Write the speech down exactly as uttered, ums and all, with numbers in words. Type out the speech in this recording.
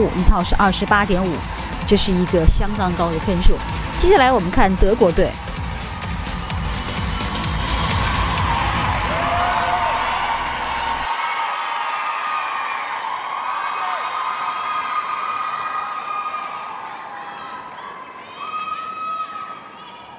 五，一套是二十八点五，这是一个相当高的分数。接下来我们看德国队，